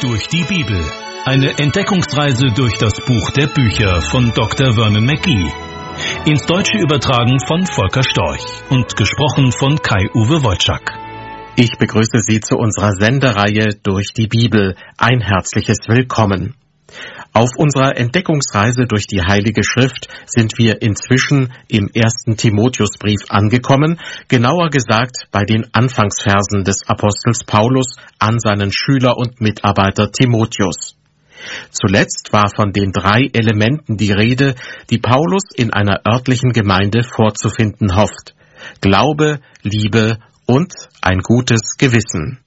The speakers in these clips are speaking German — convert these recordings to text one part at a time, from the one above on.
Durch die Bibel. Eine Entdeckungsreise durch das Buch der Bücher von Dr. Vernon McGee. Ins Deutsche übertragen von Volker Storch und gesprochen von Kai-Uwe Wojczak. Ich begrüße Sie zu unserer Sendereihe Durch die Bibel. Ein herzliches Willkommen. Auf unserer Entdeckungsreise durch die Heilige Schrift sind wir inzwischen im 1. Timotheusbrief angekommen, genauer gesagt bei den Anfangsversen des Apostels Paulus an seinen Schüler und Mitarbeiter Timotheus. Zuletzt war von den 3 Elementen die Rede, die Paulus in einer örtlichen Gemeinde vorzufinden hofft: Glaube, Liebe und ein gutes Gewissen.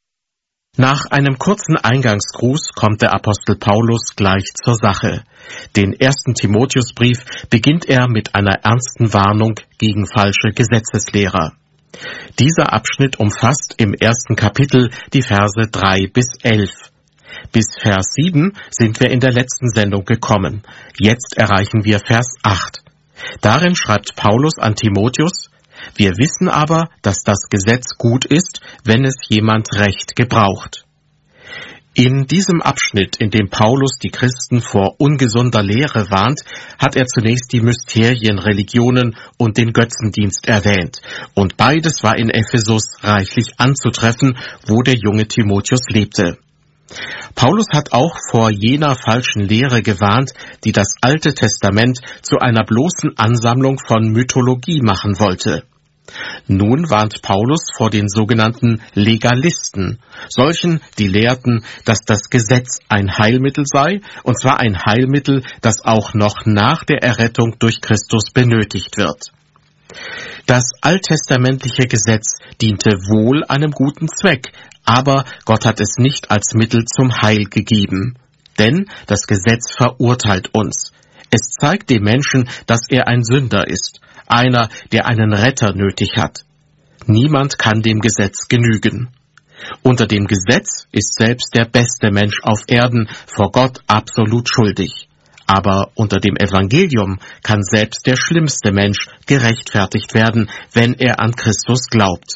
Nach einem kurzen Eingangsgruß kommt der Apostel Paulus gleich zur Sache. Den 1. Timotheusbrief beginnt er mit einer ernsten Warnung gegen falsche Gesetzeslehrer. Dieser Abschnitt umfasst im 1. Kapitel die Verse 3 bis 11. Bis Vers 7 sind wir in der letzten Sendung gekommen. Jetzt erreichen wir Vers 8. Darin schreibt Paulus an Timotheus: Wir wissen aber, dass das Gesetz gut ist, wenn es jemand recht gebraucht. In diesem Abschnitt, in dem Paulus die Christen vor ungesunder Lehre warnt, hat er zunächst die Mysterienreligionen und den Götzendienst erwähnt. Und beides war in Ephesus reichlich anzutreffen, wo der junge Timotheus lebte. Paulus hat auch vor jener falschen Lehre gewarnt, die das Alte Testament zu einer bloßen Ansammlung von Mythologie machen wollte. Nun warnt Paulus vor den sogenannten Legalisten, solchen, die lehrten, dass das Gesetz ein Heilmittel sei, und zwar ein Heilmittel, das auch noch nach der Errettung durch Christus benötigt wird. Das alttestamentliche Gesetz diente wohl einem guten Zweck, aber Gott hat es nicht als Mittel zum Heil gegeben. Denn das Gesetz verurteilt uns. Es zeigt dem Menschen, dass er ein Sünder ist, einer, der einen Retter nötig hat. Niemand kann dem Gesetz genügen. Unter dem Gesetz ist selbst der beste Mensch auf Erden vor Gott absolut schuldig. Aber unter dem Evangelium kann selbst der schlimmste Mensch gerechtfertigt werden, wenn er an Christus glaubt.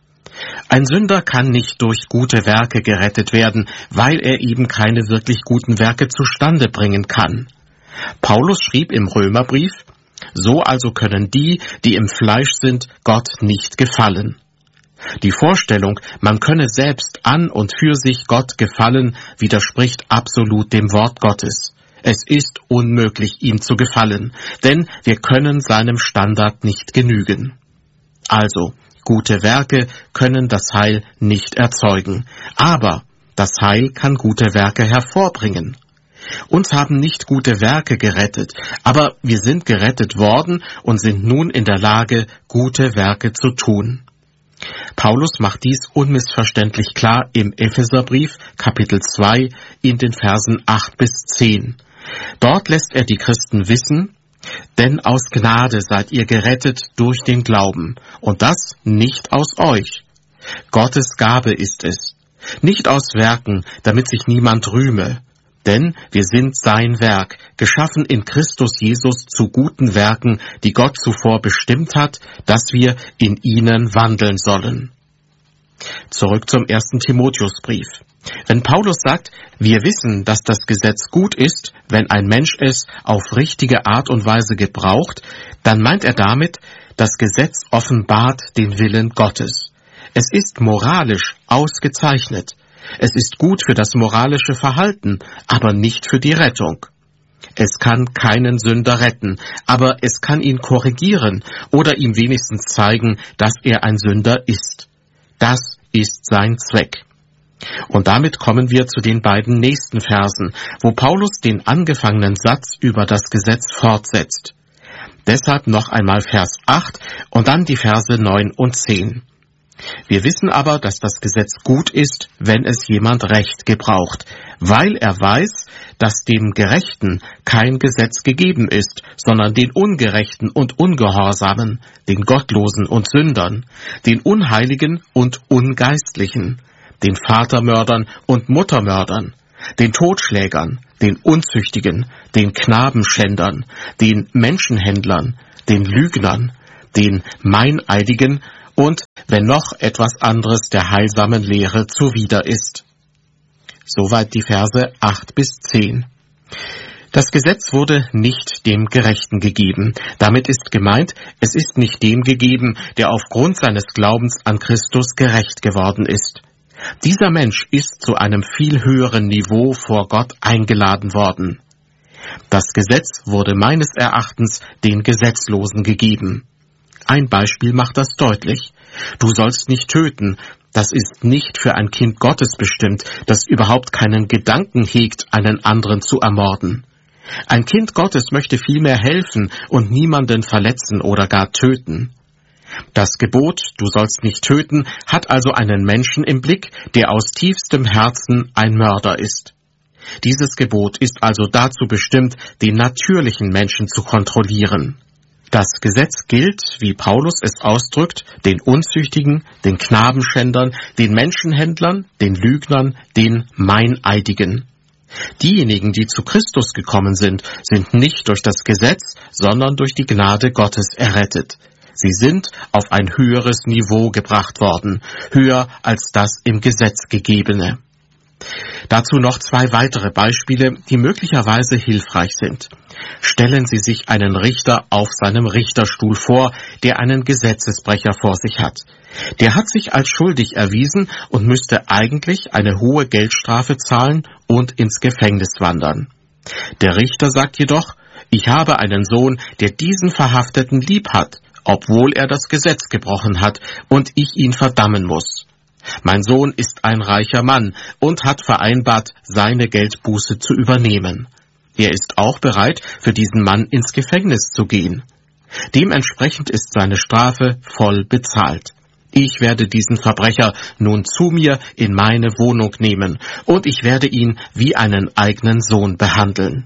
Ein Sünder kann nicht durch gute Werke gerettet werden, weil er eben keine wirklich guten Werke zustande bringen kann. Paulus schrieb im Römerbrief: So also können die, die im Fleisch sind, Gott nicht gefallen. Die Vorstellung, man könne selbst an und für sich Gott gefallen, widerspricht absolut dem Wort Gottes. Es ist unmöglich, ihm zu gefallen, denn wir können seinem Standard nicht genügen. Also, gute Werke können das Heil nicht erzeugen, aber das Heil kann gute Werke hervorbringen. Uns haben nicht gute Werke gerettet, aber wir sind gerettet worden und sind nun in der Lage, gute Werke zu tun. Paulus macht dies unmissverständlich klar im Epheserbrief, Kapitel 2, in den Versen 8 bis 10. Dort lässt er die Christen wissen: Denn aus Gnade seid ihr gerettet durch den Glauben, und das nicht aus euch. Gottes Gabe ist es, nicht aus Werken, damit sich niemand rühme. Denn wir sind sein Werk, geschaffen in Christus Jesus zu guten Werken, die Gott zuvor bestimmt hat, dass wir in ihnen wandeln sollen. Zurück zum 1. Timotheusbrief. Wenn Paulus sagt, wir wissen, dass das Gesetz gut ist, wenn ein Mensch es auf richtige Art und Weise gebraucht, dann meint er damit, das Gesetz offenbart den Willen Gottes. Es ist moralisch ausgezeichnet. Es ist gut für das moralische Verhalten, aber nicht für die Rettung. Es kann keinen Sünder retten, aber es kann ihn korrigieren oder ihm wenigstens zeigen, dass er ein Sünder ist. Das ist sein Zweck. Und damit kommen wir zu den beiden nächsten Versen, wo Paulus den angefangenen Satz über das Gesetz fortsetzt. Deshalb noch einmal Vers 8 und dann die Verse 9 und 10. Wir wissen aber, dass das Gesetz gut ist, wenn es jemand recht gebraucht, weil er weiß, dass dem Gerechten kein Gesetz gegeben ist, sondern den Ungerechten und Ungehorsamen, den Gottlosen und Sündern, den Unheiligen und Ungeistlichen, den Vatermördern und Muttermördern, den Totschlägern, den Unzüchtigen, den Knabenschändern, den Menschenhändlern, den Lügnern, den Meineidigen und wenn noch etwas anderes der heilsamen Lehre zuwider ist. Soweit die Verse 8 bis 10. Das Gesetz wurde nicht dem Gerechten gegeben. Damit ist gemeint, es ist nicht dem gegeben, der aufgrund seines Glaubens an Christus gerecht geworden ist. Dieser Mensch ist zu einem viel höheren Niveau vor Gott eingeladen worden. Das Gesetz wurde meines Erachtens den Gesetzlosen gegeben. Ein Beispiel macht das deutlich. Du sollst nicht töten. Das ist nicht für ein Kind Gottes bestimmt, das überhaupt keinen Gedanken hegt, einen anderen zu ermorden. Ein Kind Gottes möchte vielmehr helfen und niemanden verletzen oder gar töten. Das Gebot, du sollst nicht töten, hat also einen Menschen im Blick, der aus tiefstem Herzen ein Mörder ist. Dieses Gebot ist also dazu bestimmt, den natürlichen Menschen zu kontrollieren. Das Gesetz gilt, wie Paulus es ausdrückt, den Unzüchtigen, den Knabenschändern, den Menschenhändlern, den Lügnern, den Meineidigen. Diejenigen, die zu Christus gekommen sind, sind nicht durch das Gesetz, sondern durch die Gnade Gottes errettet. Sie sind auf ein höheres Niveau gebracht worden, höher als das im Gesetz gegebene. Dazu noch 2 weitere Beispiele, die möglicherweise hilfreich sind. Stellen Sie sich einen Richter auf seinem Richterstuhl vor, der einen Gesetzesbrecher vor sich hat. Der hat sich als schuldig erwiesen und müsste eigentlich eine hohe Geldstrafe zahlen und ins Gefängnis wandern. Der Richter sagt jedoch, ich habe einen Sohn, der diesen Verhafteten lieb hat, obwohl er das Gesetz gebrochen hat und ich ihn verdammen muss. Mein Sohn ist ein reicher Mann und hat vereinbart, seine Geldbuße zu übernehmen. Er ist auch bereit, für diesen Mann ins Gefängnis zu gehen. Dementsprechend ist seine Strafe voll bezahlt. Ich werde diesen Verbrecher nun zu mir in meine Wohnung nehmen und ich werde ihn wie einen eigenen Sohn behandeln.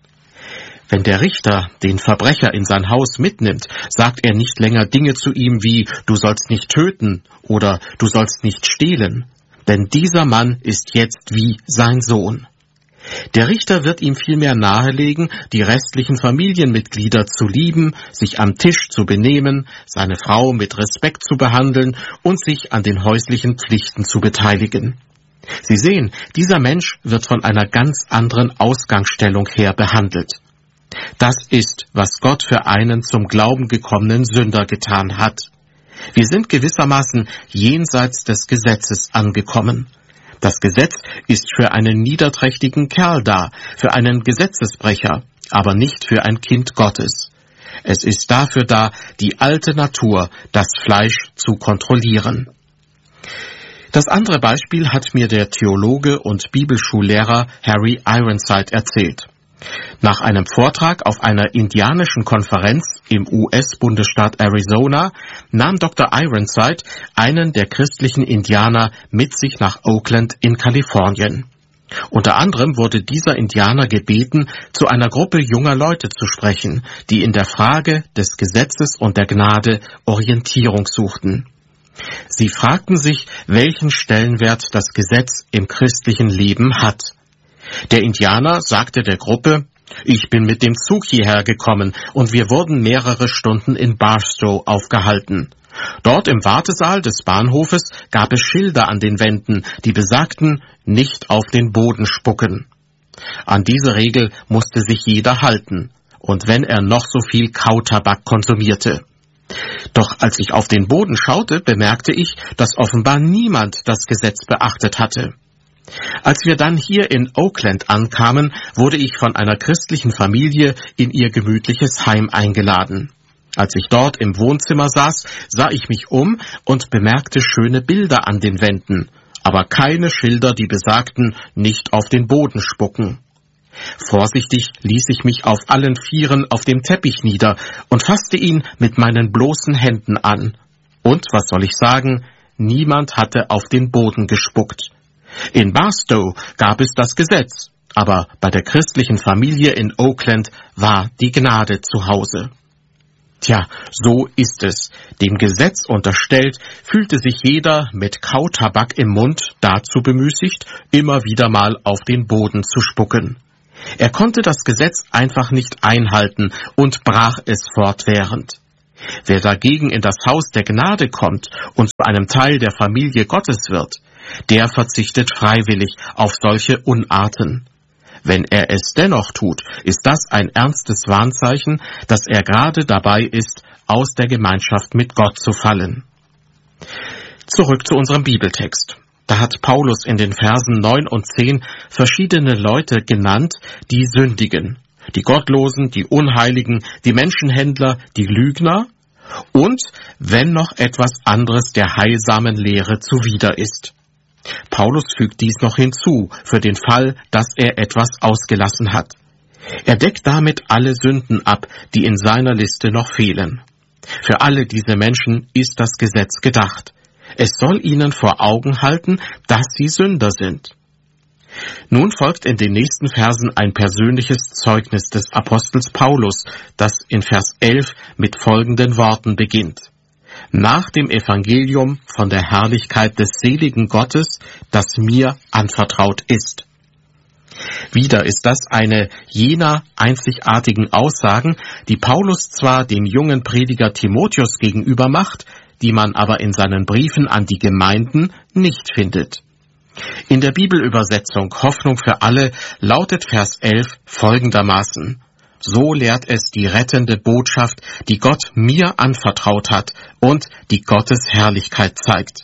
Wenn der Richter den Verbrecher in sein Haus mitnimmt, sagt er nicht länger Dinge zu ihm wie »Du sollst nicht töten« oder »Du sollst nicht stehlen«, denn dieser Mann ist jetzt wie sein Sohn. Der Richter wird ihm vielmehr nahelegen, die restlichen Familienmitglieder zu lieben, sich am Tisch zu benehmen, seine Frau mit Respekt zu behandeln und sich an den häuslichen Pflichten zu beteiligen. Sie sehen, dieser Mensch wird von einer ganz anderen Ausgangsstellung her behandelt. Das ist, was Gott für einen zum Glauben gekommenen Sünder getan hat. Wir sind gewissermaßen jenseits des Gesetzes angekommen. Das Gesetz ist für einen niederträchtigen Kerl da, für einen Gesetzesbrecher, aber nicht für ein Kind Gottes. Es ist dafür da, die alte Natur, das Fleisch, zu kontrollieren. Das andere Beispiel hat mir der Theologe und Bibelschullehrer Harry Ironside erzählt. Nach einem Vortrag auf einer indianischen Konferenz im US-Bundesstaat Arizona nahm Dr. Ironside einen der christlichen Indianer mit sich nach Oakland in Kalifornien. Unter anderem wurde dieser Indianer gebeten, zu einer Gruppe junger Leute zu sprechen, die in der Frage des Gesetzes und der Gnade Orientierung suchten. Sie fragten sich, welchen Stellenwert das Gesetz im christlichen Leben hat. Der Indianer sagte der Gruppe, ich bin mit dem Zug hierher gekommen und wir wurden mehrere Stunden in Barstow aufgehalten. Dort im Wartesaal des Bahnhofes gab es Schilder an den Wänden, die besagten, nicht auf den Boden spucken. An diese Regel musste sich jeder halten, und wenn er noch so viel Kautabak konsumierte. Doch als ich auf den Boden schaute, bemerkte ich, dass offenbar niemand das Gesetz beachtet hatte. Als wir dann hier in Oakland ankamen, wurde ich von einer christlichen Familie in ihr gemütliches Heim eingeladen. Als ich dort im Wohnzimmer saß, sah ich mich um und bemerkte schöne Bilder an den Wänden, aber keine Schilder, die besagten, nicht auf den Boden spucken. Vorsichtig ließ ich mich auf allen Vieren auf dem Teppich nieder und fasste ihn mit meinen bloßen Händen an. Und, was soll ich sagen, niemand hatte auf den Boden gespuckt. In Barstow gab es das Gesetz, aber bei der christlichen Familie in Oakland war die Gnade zu Hause. Tja, so ist es. Dem Gesetz unterstellt, fühlte sich jeder mit Kautabak im Mund dazu bemüßigt, immer wieder mal auf den Boden zu spucken. Er konnte das Gesetz einfach nicht einhalten und brach es fortwährend. Wer dagegen in das Haus der Gnade kommt und zu einem Teil der Familie Gottes wird, der verzichtet freiwillig auf solche Unarten. Wenn er es dennoch tut, ist das ein ernstes Warnzeichen, dass er gerade dabei ist, aus der Gemeinschaft mit Gott zu fallen. Zurück zu unserem Bibeltext. Da hat Paulus in den Versen 9 und 10 verschiedene Leute genannt, die sündigen. Die Gottlosen, die Unheiligen, die Menschenhändler, die Lügner und wenn noch etwas anderes der heilsamen Lehre zuwider ist. Paulus fügt dies noch hinzu, für den Fall, dass er etwas ausgelassen hat. Er deckt damit alle Sünden ab, die in seiner Liste noch fehlen. Für alle diese Menschen ist das Gesetz gedacht. Es soll ihnen vor Augen halten, dass sie Sünder sind. Nun folgt in den nächsten Versen ein persönliches Zeugnis des Apostels Paulus, das in Vers 11 mit folgenden Worten beginnt. Nach dem Evangelium von der Herrlichkeit des seligen Gottes, das mir anvertraut ist. Wieder ist das eine jener einzigartigen Aussagen, die Paulus zwar dem jungen Prediger Timotheus gegenüber macht, die man aber in seinen Briefen an die Gemeinden nicht findet. In der Bibelübersetzung Hoffnung für alle lautet Vers 11 folgendermaßen: So lehrt es die rettende Botschaft, die Gott mir anvertraut hat und die Gottes Herrlichkeit zeigt.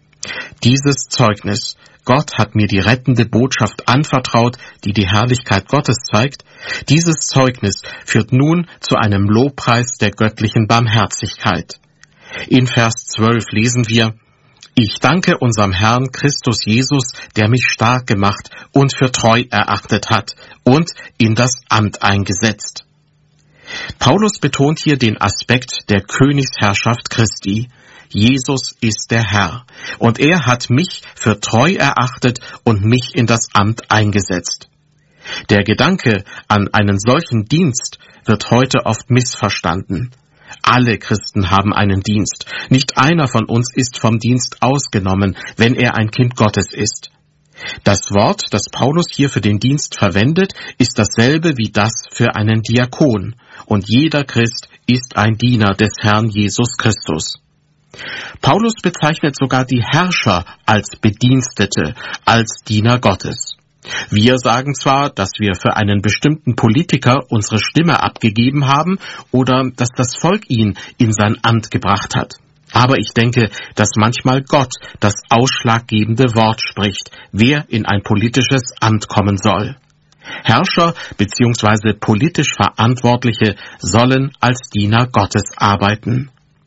Dieses Zeugnis, Gott hat mir die rettende Botschaft anvertraut, die die Herrlichkeit Gottes zeigt, dieses Zeugnis führt nun zu einem Lobpreis der göttlichen Barmherzigkeit. In Vers 12 lesen wir: Ich danke unserem Herrn Christus Jesus, der mich stark gemacht und für treu erachtet hat und in das Amt eingesetzt. Paulus betont hier den Aspekt der Königsherrschaft Christi. Jesus ist der Herr und er hat mich für treu erachtet und mich in das Amt eingesetzt. Der Gedanke an einen solchen Dienst wird heute oft missverstanden. Alle Christen haben einen Dienst. Nicht einer von uns ist vom Dienst ausgenommen, wenn er ein Kind Gottes ist. Das Wort, das Paulus hier für den Dienst verwendet, ist dasselbe wie das für einen Diakon. Und jeder Christ ist ein Diener des Herrn Jesus Christus. Paulus bezeichnet sogar die Herrscher als Bedienstete, als Diener Gottes. Wir sagen zwar, dass wir für einen bestimmten Politiker unsere Stimme abgegeben haben oder dass das Volk ihn in sein Amt gebracht hat. Aber ich denke, dass manchmal Gott das ausschlaggebende Wort spricht, wer in ein politisches Amt kommen soll. Herrscher bzw. politisch Verantwortliche sollen als Diener Gottes arbeiten.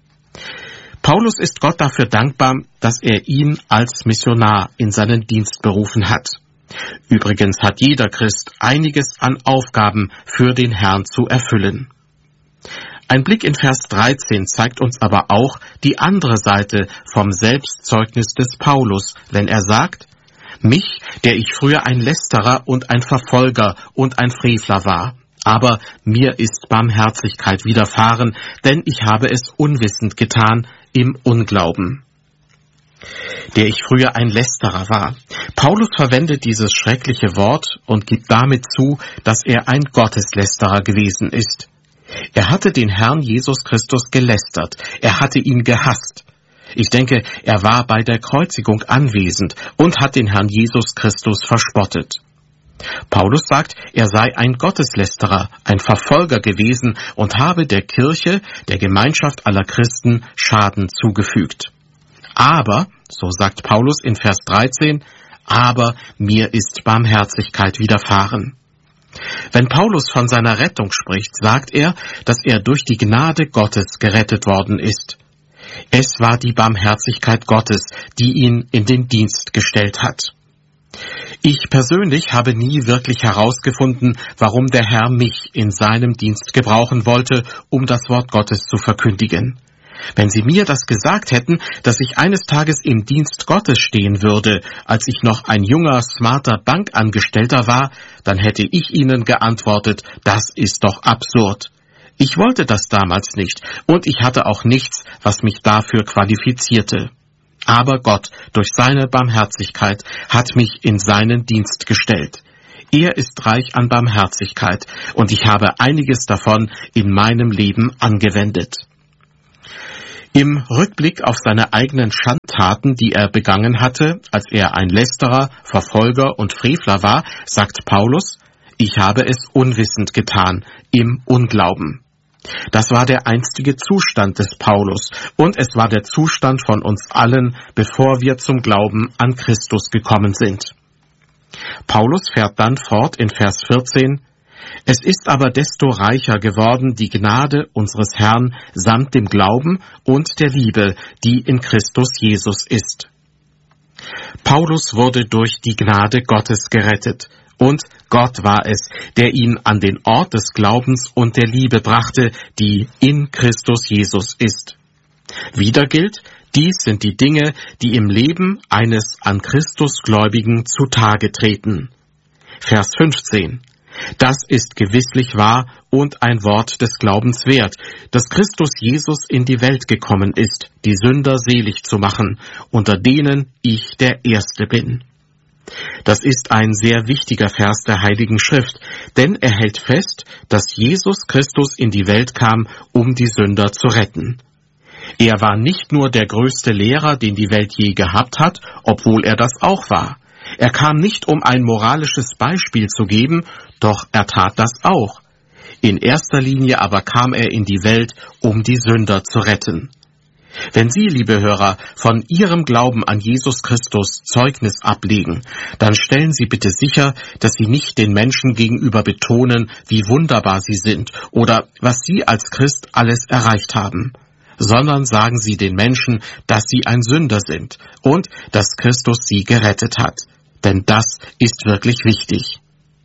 Paulus ist Gott dafür dankbar, dass er ihn als Missionar in seinen Dienst berufen hat. Übrigens hat jeder Christ einiges an Aufgaben für den Herrn zu erfüllen. Ein Blick in Vers 13 zeigt uns aber auch die andere Seite vom Selbstzeugnis des Paulus, wenn er sagt: Mich, der ich früher ein Lästerer und ein Verfolger und ein Frevler war, aber mir ist Barmherzigkeit widerfahren, denn ich habe es unwissend getan im Unglauben. Der ich früher ein Lästerer war. Paulus verwendet dieses schreckliche Wort und gibt damit zu, dass er ein Gotteslästerer gewesen ist. Er hatte den Herrn Jesus Christus gelästert. Er hatte ihn gehasst. Ich denke, er war bei der Kreuzigung anwesend und hat den Herrn Jesus Christus verspottet. Paulus sagt, er sei ein Gotteslästerer, ein Verfolger gewesen und habe der Kirche, der Gemeinschaft aller Christen, Schaden zugefügt. Aber, so sagt Paulus in Vers 13, aber mir ist Barmherzigkeit widerfahren. Wenn Paulus von seiner Rettung spricht, sagt er, dass er durch die Gnade Gottes gerettet worden ist. Es war die Barmherzigkeit Gottes, die ihn in den Dienst gestellt hat. Ich persönlich habe nie wirklich herausgefunden, warum der Herr mich in seinem Dienst gebrauchen wollte, um das Wort Gottes zu verkündigen. Wenn Sie mir das gesagt hätten, dass ich eines Tages im Dienst Gottes stehen würde, als ich noch ein junger, smarter Bankangestellter war, dann hätte ich Ihnen geantwortet, das ist doch absurd. Ich wollte das damals nicht und ich hatte auch nichts, was mich dafür qualifizierte. Aber Gott, durch seine Barmherzigkeit, hat mich in seinen Dienst gestellt. Er ist reich an Barmherzigkeit und ich habe einiges davon in meinem Leben angewendet. Im Rückblick auf seine eigenen Schandtaten, die er begangen hatte, als er ein Lästerer, Verfolger und Frevler war, sagt Paulus: Ich habe es unwissend getan, im Unglauben. Das war der einstige Zustand des Paulus, und es war der Zustand von uns allen, bevor wir zum Glauben an Christus gekommen sind. Paulus fährt dann fort in Vers 14: Es ist aber desto reicher geworden die Gnade unseres Herrn samt dem Glauben und der Liebe, die in Christus Jesus ist. Paulus wurde durch die Gnade Gottes gerettet. Und Gott war es, der ihn an den Ort des Glaubens und der Liebe brachte, die in Christus Jesus ist. Wieder gilt, dies sind die Dinge, die im Leben eines an Christus Gläubigen zutage treten. Vers 15. Das ist gewisslich wahr und ein Wort des Glaubens wert, dass Christus Jesus in die Welt gekommen ist, die Sünder selig zu machen, unter denen ich der Erste bin. Das ist ein sehr wichtiger Vers der Heiligen Schrift, denn er hält fest, dass Jesus Christus in die Welt kam, um die Sünder zu retten. Er war nicht nur der größte Lehrer, den die Welt je gehabt hat, obwohl er das auch war. Er kam nicht, um ein moralisches Beispiel zu geben, doch er tat das auch. In erster Linie aber kam er in die Welt, um die Sünder zu retten. Wenn Sie, liebe Hörer, von Ihrem Glauben an Jesus Christus Zeugnis ablegen, dann stellen Sie bitte sicher, dass Sie nicht den Menschen gegenüber betonen, wie wunderbar sie sind oder was Sie als Christ alles erreicht haben, sondern sagen Sie den Menschen, dass sie ein Sünder sind und dass Christus sie gerettet hat. Denn das ist wirklich wichtig.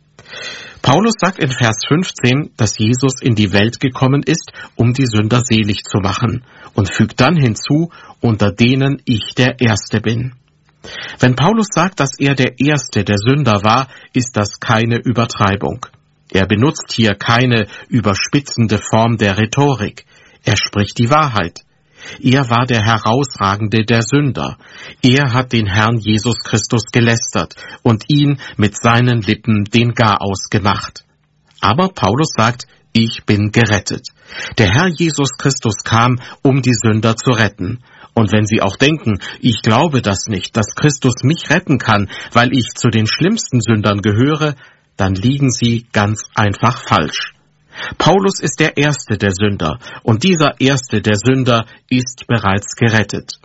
Paulus sagt in Vers 15, dass Jesus in die Welt gekommen ist, um die Sünder selig zu machen, und fügt dann hinzu, unter denen ich der Erste bin. Wenn Paulus sagt, dass er der Erste der Sünder war, ist das keine Übertreibung. Er benutzt hier keine überspitzende Form der Rhetorik. Er spricht die Wahrheit. Er war der Herausragende der Sünder. Er hat den Herrn Jesus Christus gelästert und ihn mit seinen Lippen den Garaus gemacht. Aber Paulus sagt, ich bin gerettet. Der Herr Jesus Christus kam, um die Sünder zu retten. Und wenn Sie auch denken, ich glaube das nicht, dass Christus mich retten kann, weil ich zu den schlimmsten Sündern gehöre, dann liegen Sie ganz einfach falsch. Paulus ist der Erste der Sünder, und dieser Erste der Sünder ist bereits gerettet.